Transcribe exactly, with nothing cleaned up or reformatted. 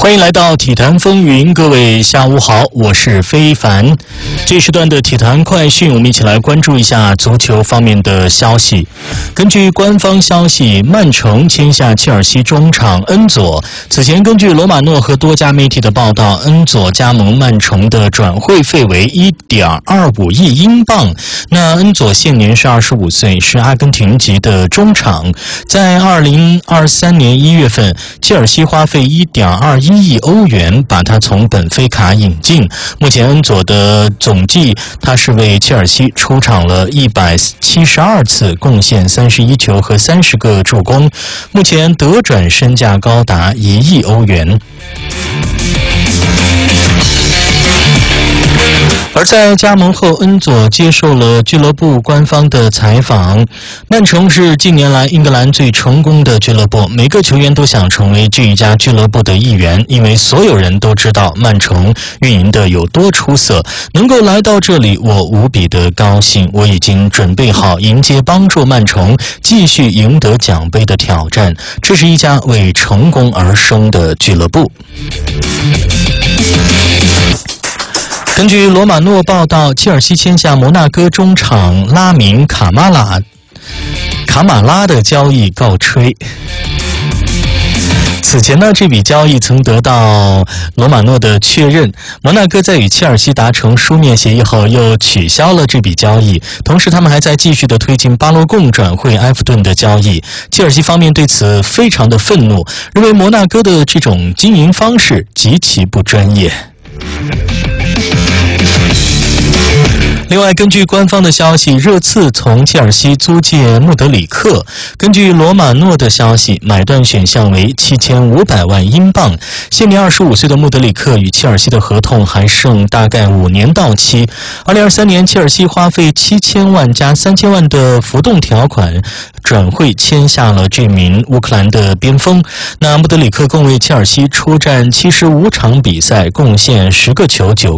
欢迎来到体坛风云，各位下午好，我是非凡。这时段的体坛快讯，我们一起来关注一下足球方面的消息。根据官方消息，曼城签下切尔西中场恩佐。此前根据罗马诺和多家媒体的报道，恩佐加盟曼城的转会费为 一点二五亿英镑。那恩佐现年是二十五岁，是阿根廷籍的中场。在二零二三年一月份，切尔西花费 一点二一亿欧元把他从本菲卡引进。目前恩佐的总计，他是为切尔西出场了一百七十二次，贡献三十一球和三十个助攻。目前德转身价高达一亿欧元。而在加盟后，恩佐接受了俱乐部官方的采访。曼城是近年来英格兰最成功的俱乐部，每个球员都想成为这一家俱乐部的一员，因为所有人都知道曼城运营的有多出色。能够来到这里，我无比的高兴，我已经准备好迎接帮助曼城继续赢得奖杯的挑战。这是一家为成功而生的俱乐部。根据罗马诺报道，切尔西签下摩纳哥中场拉明卡马拉卡马拉的交易告吹。此前呢，这笔交易曾得到罗马诺的确认。摩纳哥在与切尔西达成书面协议后，又取消了这笔交易。同时，他们还在继续的推进巴洛贡转会埃弗顿的交易。切尔西方面对此非常的愤怒，认为摩纳哥的这种经营方式极其不专业。另外，根据官方的消息，热刺从切尔西租借穆德里克。根据罗马诺的消息，买断选项为七千五百万英镑。现年二十五岁的穆德里克与切尔西的合同还剩大概五年到期。二零二三年，切尔西花费七千万加三千万的浮动条款转会签下了这名乌克兰的边锋。那穆德里克共为切尔西出战七十五场比赛，贡献十个球九